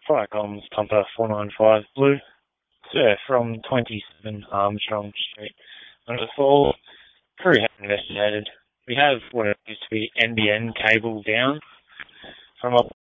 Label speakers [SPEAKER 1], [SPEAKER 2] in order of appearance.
[SPEAKER 1] Firecoms Pumper 495 Blue. Sir, from 27 Armstrong Street. On the fall, crew have investigated. We have what appears to be NBN cable down from up